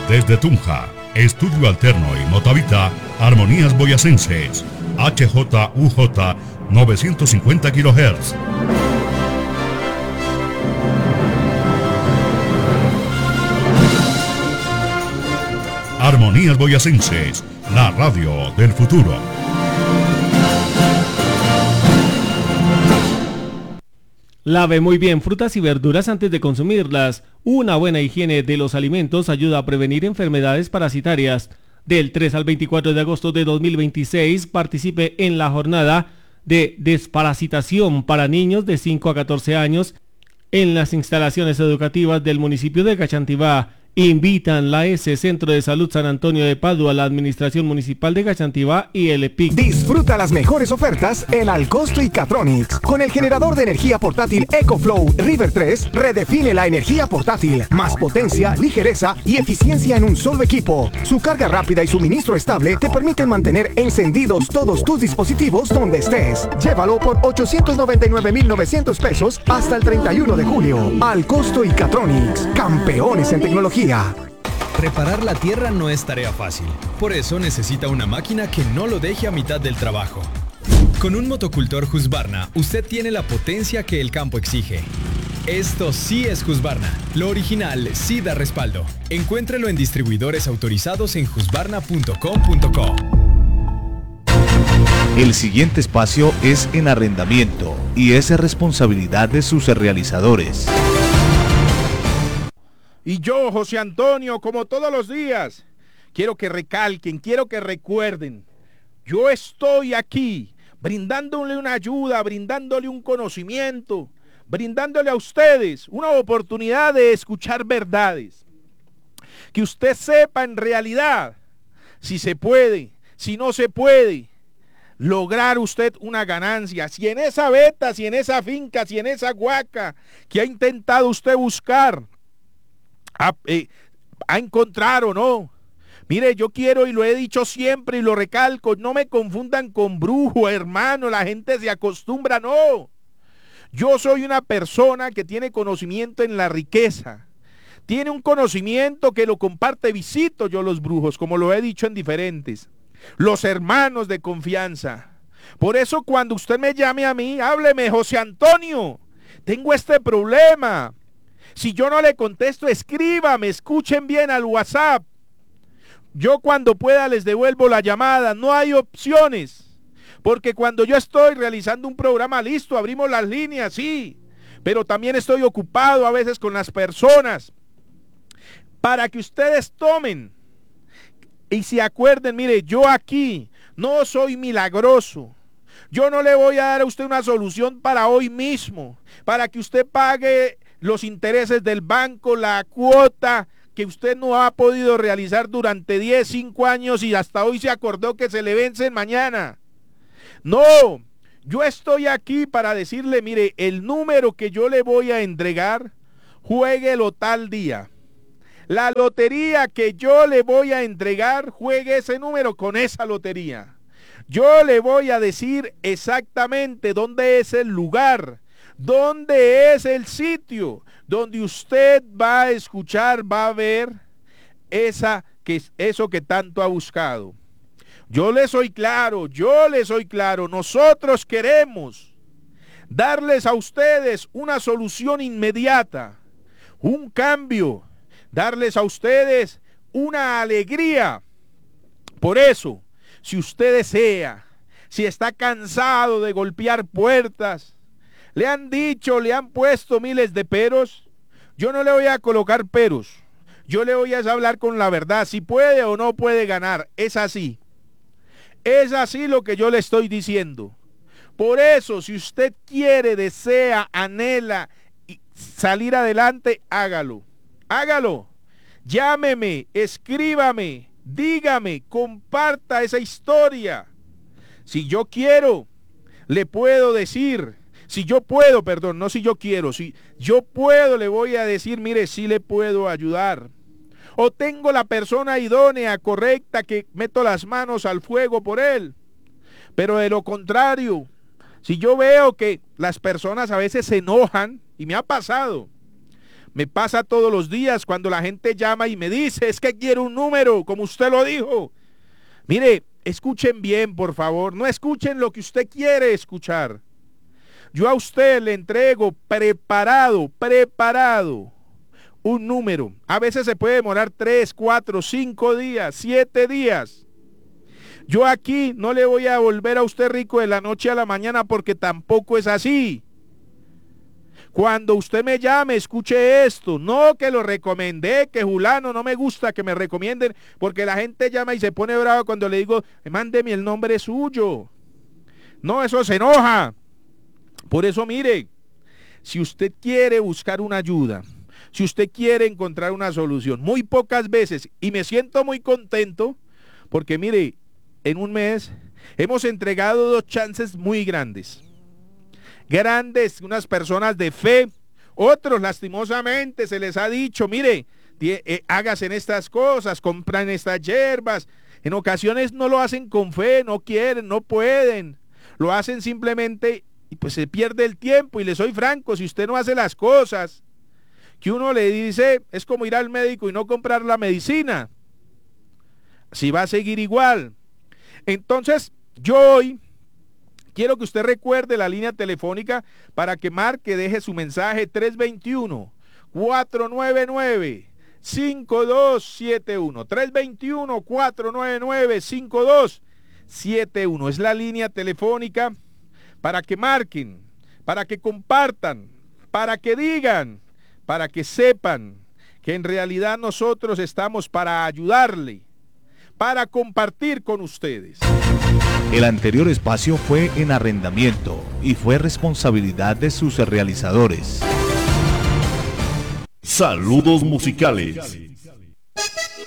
Desde Tunja, Estudio Alterno y Motavita, Armonías Boyacenses, HJUJ 950 kHz. Armonías Boyacenses, la radio del futuro. Lave muy bien frutas y verduras antes de consumirlas. Una buena higiene de los alimentos ayuda a prevenir enfermedades parasitarias. Del 3 al 24 de agosto de 2026 participe en la jornada de desparasitación para niños de 5 a 14 años en las instalaciones educativas del municipio de Cachantibá. Invitan la S Centro de Salud San Antonio de Padua, la Administración Municipal de Cachantibá y el EPIC. Disfruta las mejores ofertas en Alcosto y Catronics. Con el generador de energía portátil EcoFlow River 3, redefine la energía portátil. Más potencia, ligereza y eficiencia en un solo equipo. Su carga rápida y suministro estable te permiten mantener encendidos todos tus dispositivos donde estés. Llévalo por 899,900 pesos hasta el 31 de julio. Alcosto y Catronics, campeones en tecnología. Preparar la tierra no es tarea fácil, por eso necesita una máquina que no lo deje a mitad del trabajo. Con un motocultor Husqvarna, usted tiene la potencia que el campo exige. Esto sí es Husqvarna, lo original sí da respaldo. Encuéntrelo en distribuidores autorizados en husqvarna.com.co. El siguiente espacio es en arrendamiento y es responsabilidad de sus realizadores. Y yo, José Antonio, como todos los días, quiero que recalquen, quiero que recuerden, yo estoy aquí brindándole una ayuda, brindándole un conocimiento, brindándole a ustedes una oportunidad de escuchar verdades. Que usted sepa en realidad si se puede, si no se puede lograr usted una ganancia. Si en esa veta, si en esa finca, si en esa huaca que ha intentado usted buscar, a encontrar o no. Mire, yo quiero, y lo he dicho siempre y lo recalco, no me confundan con brujo, hermano, la gente se acostumbra, no. Yo soy una persona que tiene conocimiento en la riqueza, tiene un conocimiento que lo comparte, visito yo los brujos, como lo he dicho en diferentes, los hermanos de confianza. Por eso cuando usted me llame a mí, hábleme, José Antonio, tengo este problema. Si yo no le contesto, escríbame, escuchen bien al WhatsApp. Yo cuando pueda les devuelvo la llamada, no hay opciones. Porque cuando yo estoy realizando un programa, listo, abrimos las líneas, sí. Pero también estoy ocupado a veces con las personas. Para que ustedes tomen y se acuerden, mire, yo aquí no soy milagroso. Yo no le voy a dar a usted una solución para hoy mismo, para que usted pague los intereses del banco, la cuota que usted no ha podido realizar durante 10, 5 años y hasta hoy se acordó que se le vencen mañana. No, yo estoy aquí para decirle, mire, el número que yo le voy a entregar, juéguelo tal día. La lotería que yo le voy a entregar, juegue ese número con esa lotería. Yo le voy a decir exactamente dónde es el lugar, ¿dónde es el sitio donde usted va a escuchar, va a ver eso que tanto ha buscado? Yo le soy claro, nosotros queremos darles a ustedes una solución inmediata, un cambio, darles a ustedes una alegría. Por eso, si usted desea, si está cansado de golpear puertas, le han dicho, le han puesto miles de peros, yo no le voy a colocar peros, yo le voy a hablar con la verdad, si puede o no puede ganar, es así lo que yo le estoy diciendo. Por eso, si usted quiere, desea, anhela salir adelante, hágalo, llámeme, escríbame, dígame, comparta esa historia. Si yo quiero, le puedo decir, si yo puedo, le voy a decir, mire, sí le puedo ayudar. O tengo la persona idónea, correcta, que meto las manos al fuego por él. Pero de lo contrario, si yo veo que las personas a veces se enojan, y me ha pasado, Me pasa todos los días cuando la gente llama y me dice, es que quiero un número, como usted lo dijo. Mire, escuchen bien, por favor, no escuchen lo que usted quiere escuchar. Yo a usted le entrego preparado, un número. A veces se puede demorar 3, 4, 5 días, 7 días. Yo aquí no le voy a volver a usted rico de la noche a la mañana porque tampoco es así. Cuando usted me llame, escuche esto, no que lo recomendé, que Julano, no me gusta que me recomienden, porque la gente llama y se pone brava cuando le digo, mándeme el nombre suyo. No, eso se enoja. Por eso, mire, si usted quiere buscar una ayuda, si usted quiere encontrar una solución, muy pocas veces, y me siento muy contento, porque mire, en un mes hemos entregado 2 chances muy grandes, unas personas de fe. Otros lastimosamente se les ha dicho, mire, hágase en estas cosas, compran estas hierbas. En ocasiones no lo hacen con fe, no quieren, no pueden, lo hacen simplemente y pues se pierde el tiempo. Y le soy franco, si usted no hace las cosas que uno le dice, es como ir al médico y no comprar la medicina, si va a seguir igual. Entonces yo hoy quiero que usted recuerde la línea telefónica para que marque, deje su mensaje 321-499-5271. 321-499-5271. Es la línea telefónica para que marquen, para que compartan, para que digan, para que sepan que en realidad nosotros estamos para ayudarle, para compartir con ustedes. El anterior espacio fue en arrendamiento y fue responsabilidad de sus realizadores. Saludos musicales.